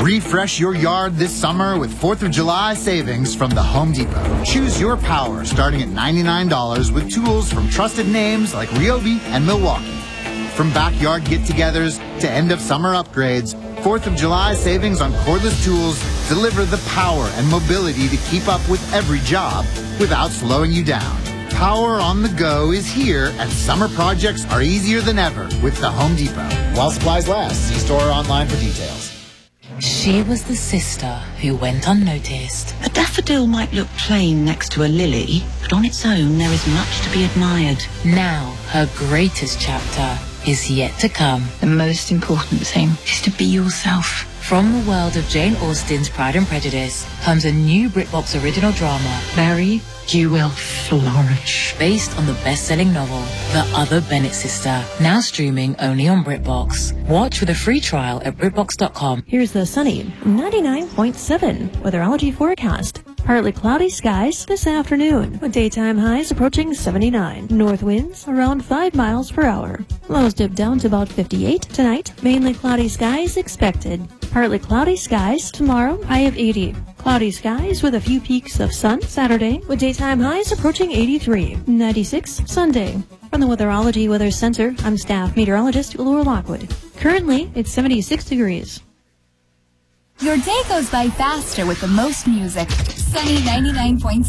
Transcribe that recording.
Refresh your yard this summer with 4th of July savings from the Home Depot. Choose your power starting at $99 with tools from trusted names like Ryobi and Milwaukee. From backyard get-togethers to end-of-summer upgrades, 4th of July savings on cordless tools deliver the power and mobility to keep up with every job without slowing you down. Power on the go is here, and summer projects are easier than ever with the Home Depot. While supplies last, see store or online for details. She was the sister who went unnoticed. A daffodil might look plain next to a lily, but on its own there is much to be admired. Now, her greatest chapter is yet to come. The most important thing is to be yourself. From the world of Jane Austen's Pride and Prejudice comes a new BritBox original drama, Mary, you will flourish. based on the best-selling novel, The Other Bennet Sister, now streaming only on BritBox. Watch with a free trial at BritBox.com. Here's the sunny 99.7 weatherology forecast. Partly cloudy skies this afternoon, with daytime highs approaching 79. North winds around 5 miles per hour. Lows dip down to about 58 tonight. Mainly cloudy skies expected. Partly cloudy skies tomorrow, high of 80. Cloudy skies with a few peaks of sun Saturday, with daytime highs approaching 83. 96 Sunday. From the Weatherology Weather Center, I'm staff meteorologist Laura Lockwood. Currently, it's 76 degrees. Your day goes by faster with the most music. Sunny 99.7.